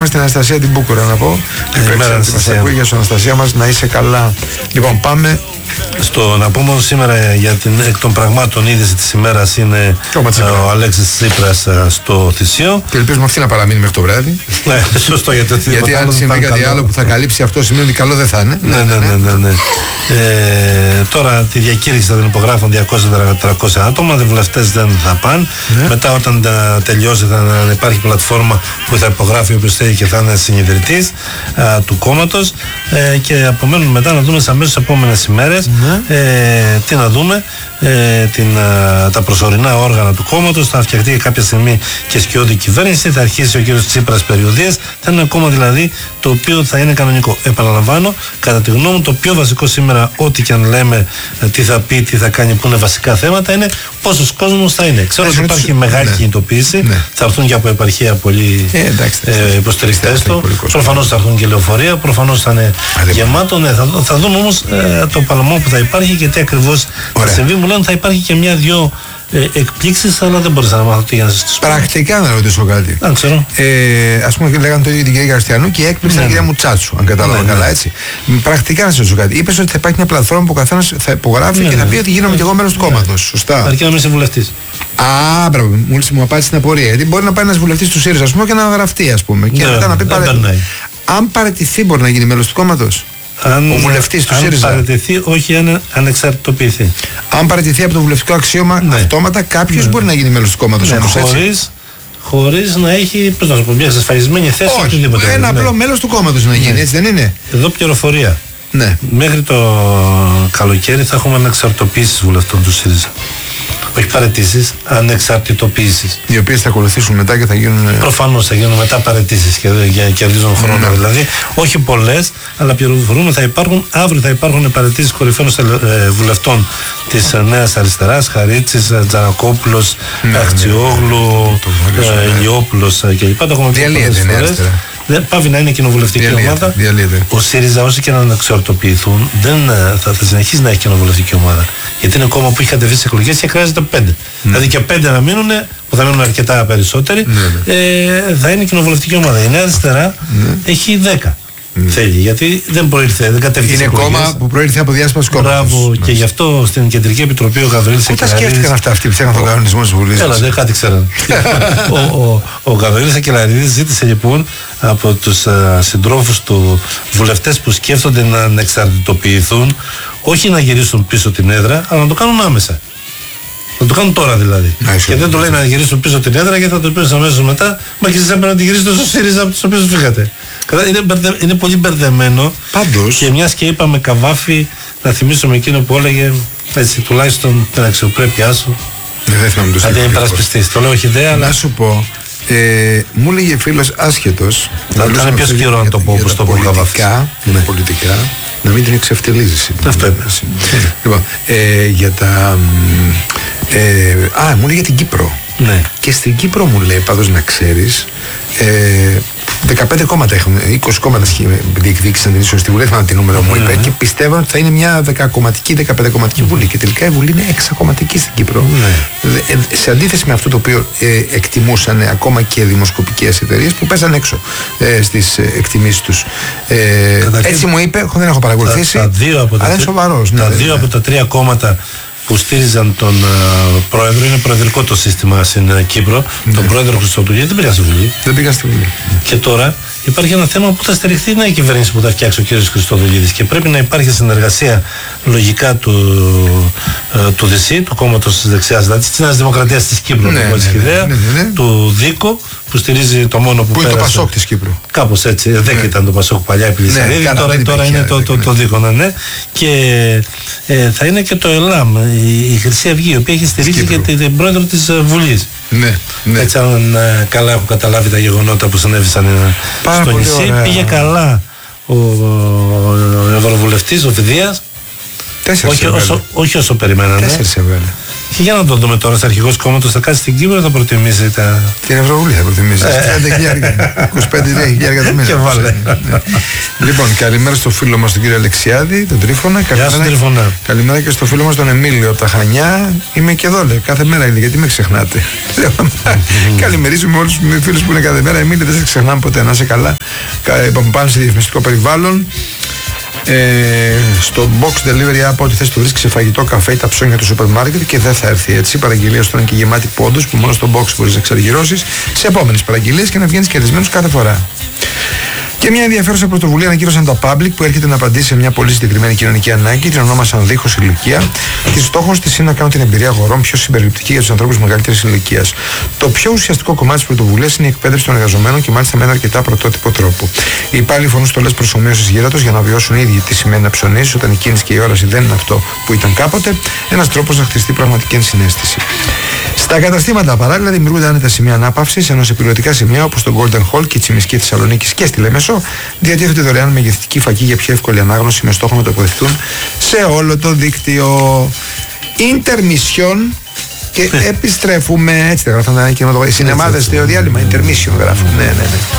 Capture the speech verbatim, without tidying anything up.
στην Αναστασία την Μπούκουρα να πω. Καλημέρα, Αναστασία. Για σου, Αναστασία μας, να είσαι καλά. Λοιπόν, πάμε. Στο να πούμε σήμερα για την εκ των πραγμάτων είδηση της ημέρας είναι ο Αλέξης Τσίπρας στο Θησίο. Και ελπίζουμε αυτή να παραμείνει μέχρι το βράδυ. Ναι, σωστό, γιατί, γιατί αν συμβεί κάτι άλλο που θα καλύψει αυτό σημαίνει ότι καλό δεν θα είναι. Ναι, ναι, ναι, ναι, ναι. Ε, τώρα τη διακήρυξη θα την υπογράφουν διακόσια με τριακόσια άτομα, οι βουλευτές δεν θα πάνε. Ναι. Μετά όταν τα τελειώσει θα υπάρχει πλατφόρμα που θα υπογράφει όποιος θέλει και θα είναι συνειδητής του κόμματος, ε, και απομένουν μετά να δούμε στις αμέσως επόμενες ημέρες. Ναι. Ε, τι να δούμε, ε, την, α, τα προσωρινά όργανα του κόμματος. Θα φτιαχτεί κάποια στιγμή και σκιώδη κυβέρνηση. Θα αρχίσει ο κύριος Τσίπρας περιοδίες. Θα είναι ένα κόμμα δηλαδή το οποίο θα είναι κανονικό. Επαναλαμβάνω, κατά τη γνώμη μου, το πιο βασικό σήμερα, ό,τι και αν λέμε, ε, τι θα πει, τι θα κάνει, που είναι βασικά θέματα, είναι πόσος κόσμος θα είναι. Ξέρω ότι υπάρχει μεγάλη ναι. κινητοποίηση. Ναι. Θα έρθουν και από επαρχία πολλοί ε, ε, υποστηρικτές του. Προφανώς θα έρθουν και λεωφορεία. Προφανώς θα είναι Άρα, γεμάτο. Ναι, θα, θα δούμε όμως ε, το παλαμό που θα υπάρχει και τι ακριβώς θα συμβεί. Μου λένε θα υπάρχει και μια-δυο ε, εκπλήξεις, αλλά δεν μπορείς να μάθω τι για να σας πω. Πρακτικά να ρωτήσω κάτι. Αν ξέρω. Ε, ας πούμε, λέγανε το ίδιο την κυρία Γαρστιανού και η έκπληξη ήταν η κυρία Μουτσάτσου, αν κατάλαβα ναι, καλά, ναι. έτσι. Πρακτικά να σας ρωτήσω κάτι. Είπες ότι θα υπάρχει μια πλατφόρμα που ο καθένας θα υπογράφει ναι, και θα πει ότι γίνομαι ναι, κι εγώ μέλος ναι, του κόμματος. Σωστά. Αρκεί να μην είσαι βουλευτής. Α, μπράβο, μόλις μου απάντησε την απορία. Γιατί μπορεί να πάει ένας βουλευτής του ΣΥΡΙΖΑ, ας πούμε, και να γραφτεί, ας πούμε. Και μετά να πει αν παραιτηθεί, μπορεί να γίνει μέλος του κόμματος. Αν, ο βουλευτής του ΣΥΡΙΖΑ. Αν παραιτηθεί, όχι αν ανεξαρτητοποιηθεί. Αν παραιτηθεί από το βουλευτικό αξίωμα, ναι. αυτόματα κάποιος ναι. μπορεί να γίνει μέλος του κόμματος. Ναι, χωρίς, χωρίς να έχει, πώς να σου πω, μια εξασφαλισμένη θέση. Όχι, οτιδήποτε, ένα ναι. απλό μέλος του κόμματος να γίνει, ναι. έτσι δεν είναι. Εδώ πληροφορία. Ναι. Μέχρι το καλοκαίρι θα έχουμε ανεξαρτητοποίησεις βουλευτών του ΣΥΡΙΖΑ. Όχι παραιτήσεις, ανεξαρτητοποίησεις. Οι οποίες θα ακολουθήσουν μετά και θα γίνουν. Προφανώς θα γίνουν μετά παραιτήσεις και, και κερδίζουν χρόνο. Ναι. Δηλαδή, όχι πολλές, αλλά πληροφορούμε θα υπάρχουν. Αύριο θα υπάρχουν παραιτήσεις κορυφαίων ε, βουλευτών της ε, Νέας Αριστεράς, Χαρίτσης, Τζανακόπουλος, ναι, Αχτσιόγλου, ναι, ε, Ηλιόπουλος ε, κλπ. Το έχουμε πει πολλές φορές. Δεν πάβει να είναι κοινοβουλευτική διαλύεται, ομάδα. Διαλύεται. Ο ΣΥΡΙΖΑ, όσοι και να αναξαρτοποιηθούν, δεν θα, θα συνεχίσει να έχει κοινοβουλευτική ομάδα. Γιατί είναι κόμμα που έχει κατεβεί στις εκλογές και χρειάζεται πέντε. Mm. Δηλαδή και πέντε να μείνουν, που θα μείνουν αρκετά περισσότεροι, mm. ε, θα είναι κοινοβουλευτική ομάδα. Η Νέα Αριστερά mm. έχει δέκα. Mm. Θέλει, γιατί δεν προήλθε, δεν κατέβηκε. Είναι κόμμα που προήλθε από διάσπαση κόμματος. Μπράβο, και γι' αυτό στην Κεντρική Επιτροπή ο Γαβρίλης Ακελαρίδης. Πού τα σκέφτηκαν αυτά αυτοί που φτιάχναν τον κανονισμό της Βουλής. Έλα, δεν κάτι ξέραν. ο ο, ο Γαβρίλης Ακελαρίδης ζήτησε λοιπόν από τους uh, συντρόφους του βουλευτές που σκέφτονται να ανεξαρτητοποιηθούν, όχι να γυρίσουν πίσω την έδρα, αλλά να το κάνουν άμεσα. Να το κάνουν τώρα δηλαδή. Να, και δεν το λέει να γυρίσουν πίσω την έδρα και θα το πεις αμέσως μετά. Μα και εσείς έπρεπε να τη γυρίσετε στο ΣΥΡΙΖΑ από τους οποίους φύγατε. Είναι, μπερδε, είναι πολύ μπερδεμένο. Πάντως. Και μιας και είπαμε Καβάφη, να θυμίσουμε εκείνο που έλεγε έτσι, τουλάχιστον την αξιοπρέπειά σου. Ναι, δεν θυμάμαι το αντί να υπερασπιστείς. Το λέω όχι ιδέα, αλλά. Να σου πω. Ε, μου έλεγε φίλος άσχετος. Να ήταν πιο σκληρό να το πω όπως το πω Καβάφη. Ναι. Πολιτικά, να μην την εξευτελίζεις. Αυτό είπε. Λοιπόν, ε, για τα. Ε, α, μου λέει για την Κύπρο. Ναι. Και στην Κύπρο μου λέει, πάντως να ξέρεις, ε, δεκαπέντε κόμματα έχουν, είκοσι κόμματα διεκδίκησαν την ίσως στη Βουλή, θυμάμαι την νούμερο μου είπε, και πιστεύω ότι θα είναι μια δεκακομματική, δεκαπεντακομματική Βουλή. Και τελικά η Βουλή είναι εξακομματική στην Κύπρο. Ε, σε αντίθεση με αυτό το οποίο ε, εκτιμούσαν ακόμα και δημοσκοπικές εταιρείες που πέσαν έξω ε, στις εκτιμήσεις τους. Ε, έτσι μου είπε, δεν έχω παρακολουθήσει, τα, τα δύο από τα, αλλά είναι σοβαρός. Τα ναι, δύο ναι. από τα τρία κόμματα που στήριζαν τον uh, πρόεδρο, είναι προεδρικό το σύστημα στην uh, Κύπρο, ναι. τον πρόεδρο Χριστοδουλίδη, δεν πήγα στη Βουλή. Δεν πήγα στη Βουλή. Και τώρα υπάρχει ένα θέμα που θα στηριχθεί η νέα κυβέρνηση που θα φτιάξει ο κ. Χριστοδουλίδης και πρέπει να υπάρχει συνεργασία λογικά του, uh, του ΔΕΣΥ, του κόμματος της δεξιάς, δηλαδή της Νέας Δημοκρατίας της Κύπρου, ναι, ναι, ναι, ιδέα, ναι, ναι, ναι. του ΔΙΚΟ, που στηρίζει το μόνο που, που πέρασε. Είναι το Πασόκ της Κύπρου. Κάπως έτσι. Δεν ναι. ήταν το Πασόκ παλιά η Πηλισσαρίδη, ναι, τώρα, τώρα είναι το, το, το ΔΙΚΟ. Ναι, ναι. Και ε, θα είναι και το ΕΛΑΜ, η, η Χρυσή Αυγή, η οποία έχει στηρίσει και την, την πρόεδρο της Βουλής. Ναι, ναι. Έτσι, αν ε, καλά έχω καταλάβει τα γεγονότα που συνέβησαν ε, στο νησί, ωραία. Πήγε καλά ο, ο, ο Ευρωβουλευτής, ο Φιδίας. Όχι όσο, όχι όσο περιμένανε. Τέσσερις έβγαλε. Και για να το δούμε τώρα, σαν αρχηγός κόμματος θα κάτσει στην Κύπρο, θα προτιμήσει τα. Την Ευρωβουλή θα προτιμήσει. τριάντα χιλιάδες, είκοσι πέντε χιλιάδες το μήνα. Και βάλε. Λοιπόν, καλημέρα στο φίλο μας τον κύριο Αλεξιάδη, τον Τρίφωνα. Γεια σου, Τρίφωνα. Καλημέρα και στο φίλο μας τον Εμίλιο από τα Χανιά. Είμαι και εδώ, λέει. Κάθε μέρα είναι, γιατί με ξεχνάτε. Καλημερίζουμε όλους τους φίλους που είναι κάθε μέρα. Εμίλιο, δεν σε ξεχνάμε ποτέ. Να είσαι καλά. Πάμε σε διαφημιστικό περιβάλλον. Ε, στο box delivery app, ό,τι θες το βρίσκεις σε φαγητό, καφέ, τα ψώνια του σούπερ μάρκετ και δεν θα έρθει έτσι. Παραγγελία στον και γεμάτη πόντους που μόνο στο box μπορείς να εξαργυρώσεις σε επόμενες παραγγελίες και να βγαίνεις κερδισμένος κάθε φορά. Και μια ενδιαφέρουσα πρωτοβουλία ανακοίνωσαν τα Public που έρχεται να απαντήσει σε μια πολύ συγκεκριμένη κοινωνική ανάγκη, την ονόμασαν δίχως ηλικία. Και στόχος της είναι να κάνουν την εμπειρία αγορών πιο συμπεριληπτική για τους ανθρώπους μεγαλύτερης ηλικίας. Το πιο ουσιαστικό κομμάτι της πρωτοβουλίας είναι η εκπαίδευση των εργαζομένων και μάλιστα με ένα αρκετά πρωτότυπο τρόπο. Οι υπάλληλοι φωνούν στολές προσομοίωσης γέρατος για να βιώσουν οι ίδιοι τι σημαίνει να ψωνίσεις όταν η κίνηση και η όραση δεν είναι αυτό που ήταν κάποτε. Ένας τρόπος να χτιστεί πραγματική ενσυναίσθηση. Στα καταστήματα παράλληλα δημιουργούνται άνετα σημεία ανάπαυσης, ενώ σε πιλωτικά σημεία όπως το Golden Hall και η Τσιμισκή Θεσσαλονίκης και στη Λέμεσο διατίθεται δωρεάν μεγεθυντική φακή για πιο εύκολη ανάγνωση με στόχο να τοποθετηθούν σε όλο το δίκτυο. Intermission και επιστρέφουμε. Έτσι τα γράφουν τα κινηματογραφικά. Οι σινεμάδες στο διάλειμμα. Intermission γράφουν. Ναι, ναι, ναι.